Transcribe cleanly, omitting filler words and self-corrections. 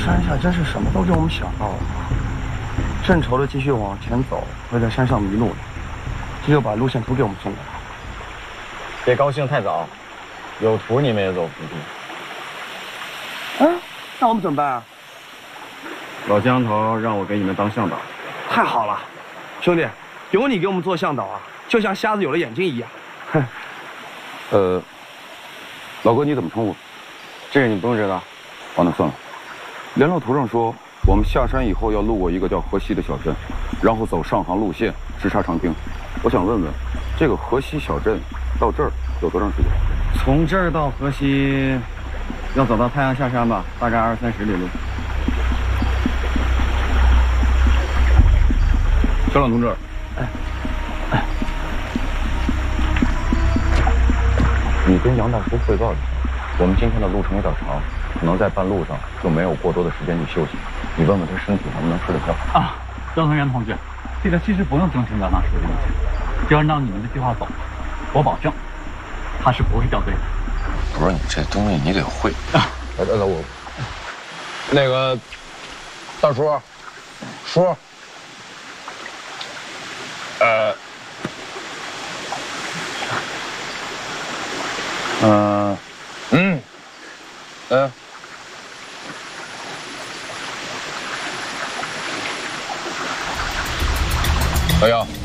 山下真是什么都给我们想到了。正愁着继续往前走会在山上迷路呢，这就把路线图给我们送过来。 别高兴太早，有图你们也走不定。那我们怎么办啊？ 老江头让我给你们当向导。 太好了，兄弟，有你给我们做向导啊，就像瞎子有了眼睛一样。 老哥你怎么称呼？ 这个你不用知道。 哦，那算了。联络图上说，我们下山以后要路过一个叫河西的小镇，然后走上杭路线直插长汀。我想问问，这个河西小镇到这儿有多长时间？ 从这儿到河西，要走到太阳下山吧，大概20-30里路。 小朗同志，你跟杨大叔汇报一下，我们今天的路程有点长，可能在半路上就没有过多的时间去休息。你问问他身体能不能吃得消啊？张成元同志，这个其实不用征询杨大叔的意见，就按照你们的计划走，我保证他是不会掉队的。 不是你这东西你得会啊！我那个大叔叔。老杨。